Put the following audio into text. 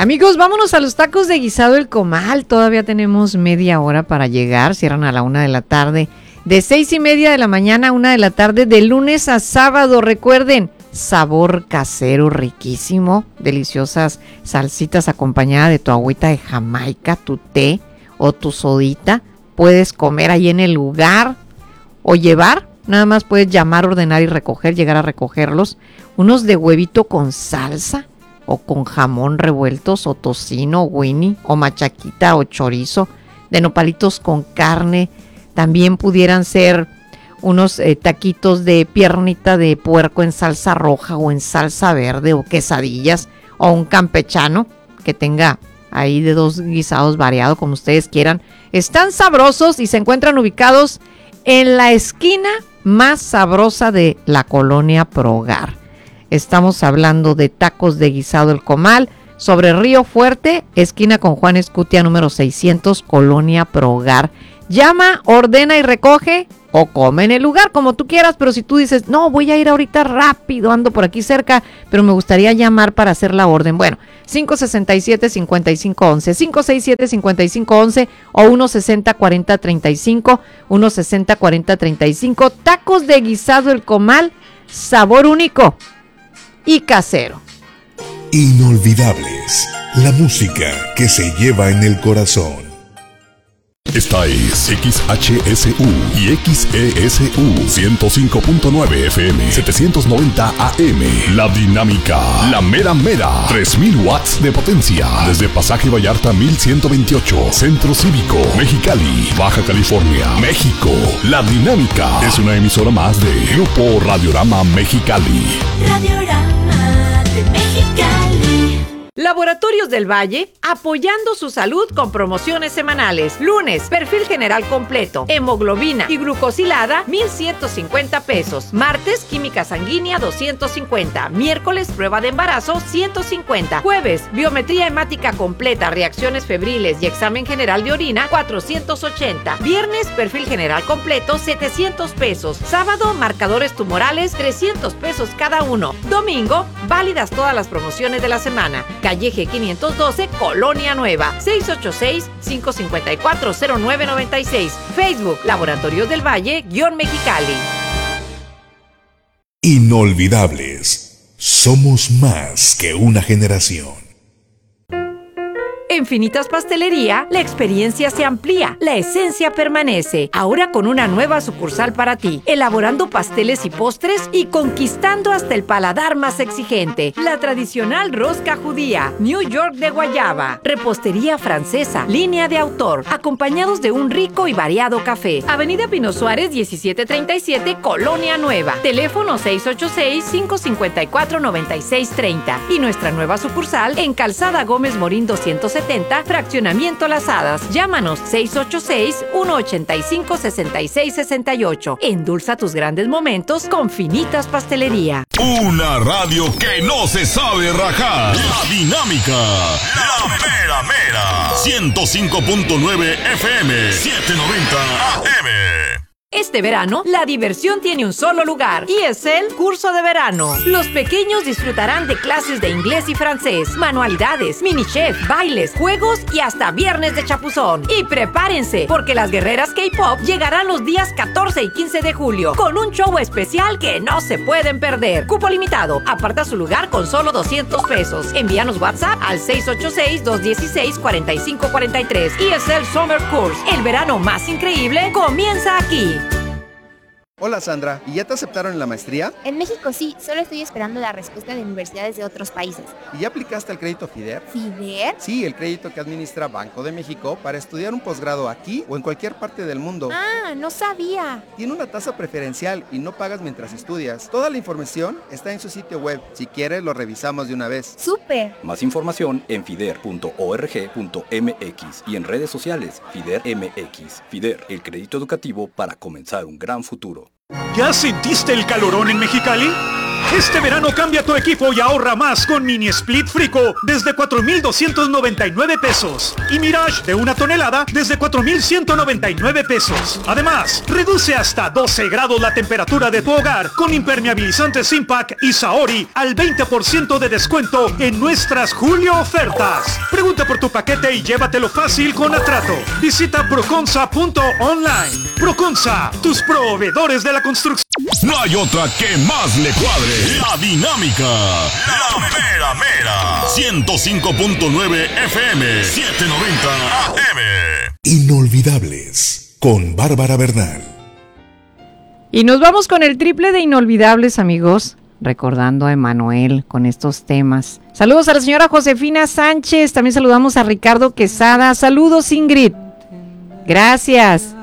Amigos, vámonos a los tacos de guisado El Comal. Todavía tenemos media hora para llegar. Cierran a la 1 de la tarde. De 6:30 de la mañana a 1 de la tarde, de lunes a sábado. Recuerden, sabor casero riquísimo. Deliciosas salsitas acompañadas de tu agüita de Jamaica, tu té o tu sodita. Puedes comer ahí en el lugar o llevar. Nada más puedes llamar, ordenar y recoger, llegar a recogerlos. Unos de huevito con salsa o con jamón revueltos o tocino, Winnie o machaquita o chorizo, de nopalitos con carne. También pudieran ser unos taquitos de piernita de puerco en salsa roja o en salsa verde o quesadillas o un campechano que tenga ahí de 2 guisados variados como ustedes quieran. Están sabrosos y se encuentran ubicados en la esquina más sabrosa de la colonia Progar. Estamos hablando de tacos de guisado El Comal, sobre Río Fuerte, esquina con Juan Escutia, número 600, colonia Progar. Llama, ordena y recoge o come en el lugar, como tú quieras, pero si tú dices, no, voy a ir ahorita rápido, ando por aquí cerca, pero me gustaría llamar para hacer la orden. Bueno, 567-5511, 567-5511 o 160-4035, 160-4035. Tacos de guisado El Comal, sabor único y casero. Inolvidables, la música que se lleva en el corazón. Esta es XHSU y XESU 105.9 FM 790 AM. La Dinámica, la mera mera, 3000 watts de potencia. Desde Pasaje Vallarta 1128, Centro Cívico, Mexicali, Baja California, México. La Dinámica es una emisora más de Grupo Radiorama Mexicali. Radiorama de Mexicali. Laboratorios del Valle, apoyando su salud con promociones semanales. Lunes, perfil general completo, hemoglobina y glucosilada, 1,150 pesos. Martes, química sanguínea, 250. Miércoles, prueba de embarazo, 150. Jueves, biometría hemática completa, reacciones febriles y examen general de orina, 480. Viernes, perfil general completo, 700 pesos. Sábado, marcadores tumorales, 300 pesos cada uno. Domingo, válidas todas las promociones de la semana. Calle G 512, Colonia Nueva, 686-554-0996. Facebook, Laboratorios del Valle, _Mexicali. Inolvidables, somos más que una generación. En Finitas Pastelería, la experiencia se amplía, la esencia permanece. Ahora con una nueva sucursal para ti, elaborando pasteles y postres y conquistando hasta el paladar más exigente. La tradicional rosca judía, New York de guayaba, repostería francesa, línea de autor, acompañados de un rico y variado café. Avenida Pino Suárez, 1737, Colonia Nueva. Teléfono 686-554-9630. Y nuestra nueva sucursal en Calzada Gómez Morín 270, Fraccionamiento Las Hadas. Llámanos 686-185-6668. Endulza tus grandes momentos con Finitas Pastelería. Una radio que no se sabe rajar. La Dinámica, la mera mera. 105.9 FM, 790 AM. Este verano, la diversión tiene un solo lugar y es el curso de verano. Los pequeños disfrutarán de clases de inglés y francés, manualidades, mini chef, bailes, juegos y hasta viernes de chapuzón. Y prepárense, porque las guerreras K-pop llegarán los días 14 y 15 de julio con un show especial que no se pueden perder. Cupo limitado. Aparta su lugar con solo 200 pesos. Envíanos WhatsApp al 686-216-4543. ESL Summer Course. El verano más increíble comienza aquí. Hola Sandra, ¿y ya te aceptaron en la maestría? En México sí, solo estoy esperando la respuesta de universidades de otros países. ¿Y ya aplicaste al crédito FIDER? ¿FIDER? Sí, el crédito que administra Banco de México para estudiar un posgrado aquí o en cualquier parte del mundo. Ah, no sabía. Tiene una tasa preferencial y no pagas mientras estudias. Toda la información está en su sitio web. Si quieres, lo revisamos de una vez. ¡Súper! Más información en fider.org.mx y en redes sociales FIDER MX. FIDER, el crédito educativo para comenzar un gran futuro. ¿Ya sentiste el calorón en Mexicali? Este verano cambia tu equipo y ahorra más con Mini Split Frico desde 4,299 pesos. Y Mirage de 1 tonelada desde 4,199 pesos. Además, reduce hasta 12 grados la temperatura de tu hogar con impermeabilizantes Impact y Saori al 20% de descuento en nuestras Julio ofertas. Pregunta por tu paquete y llévatelo fácil con Atrato. Visita proconsa.online. Proconsa, tus proveedores de la construcción. No hay otra que más le cuadre. La dinámica. La mera mera. 105.9 FM. 790 AM. Inolvidables. Con Bárbara Bernal. Y nos vamos con el triple de inolvidables, amigos. Recordando a Emanuel con estos temas. Saludos a la señora Josefina Sánchez. También saludamos a Ricardo Quesada. Saludos, Ingrid. Gracias.